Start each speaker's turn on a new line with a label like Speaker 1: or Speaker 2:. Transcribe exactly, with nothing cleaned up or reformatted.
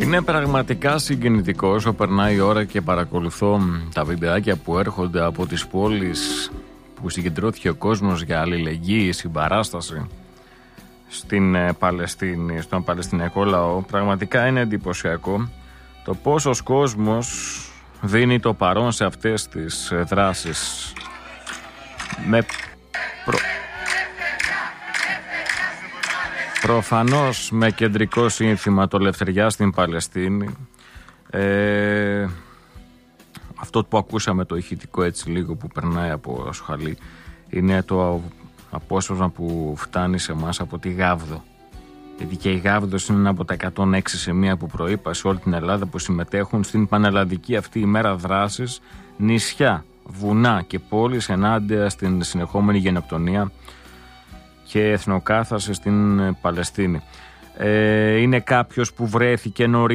Speaker 1: Είναι πραγματικά συγκινητικό όσο περνάει η ώρα και παρακολουθώ τα βιντεάκια που έρχονται από τις πόλεις που συγκεντρώθηκε ο κόσμος για αλληλεγγύη, συμπαράσταση στην Παλαιστίνη, στον Παλαιστινιακό λαό. Πραγματικά είναι εντυπωσιακό το πόσος κόσμος δίνει το παρόν σε αυτές τις δράσεις. Με προ... Προφανώς με κεντρικό σύνθημα το ελευθεριά στην Παλαιστίνη. Ε, αυτό που ακούσαμε, το ηχητικό έτσι λίγο που περνάει από Ασχαλή, είναι το απόσπασμα που φτάνει σε εμάς από τη Γάβδο. Γιατί και η Γάβδος είναι ένα από τα εκατόν έξι σημεία που προείπα σε όλη την Ελλάδα που συμμετέχουν στην πανελλαδική αυτή ημέρα δράσης, νησιά, βουνά και πόλεις ενάντια στην συνεχόμενη γενοκτονία και εθνοκάθαρση στην Παλαιστίνη. Ε, είναι κάποιος που βρέθηκε νωρίς